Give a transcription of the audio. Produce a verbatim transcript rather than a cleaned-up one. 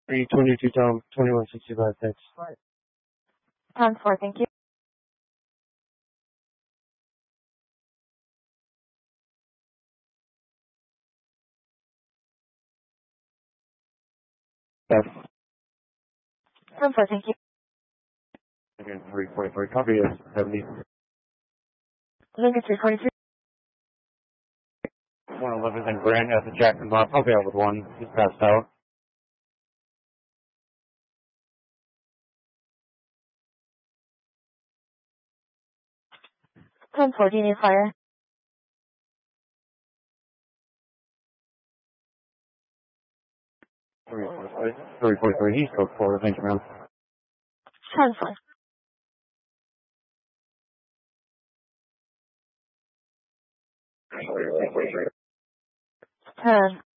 three twenty-two Tom, twenty-one sixty-five, thanks. ten four, thank you. Yes. ten four, thank you. Again, three forty-three, copy is seventy. Lincoln three forty-three. one eleven and Grant at the Jackson Box. I'll be out with one. He's passed out. ten four, do you need fire? three forty-three. three forty-three, he's code four, thank you, ma'am. ten four. ten.